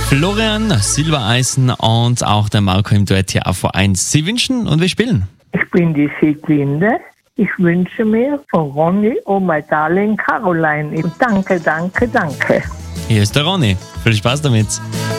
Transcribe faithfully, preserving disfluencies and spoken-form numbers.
Florian, Silbereisen und auch der Marco im Duett hier auf V eins. Sie wünschen und wir spielen. Ich bin die Sieglinde. Ich wünsche mir von Ronny, oh my darling Caroline. Danke, danke, danke. Hier ist der Ronny. Viel Spaß damit.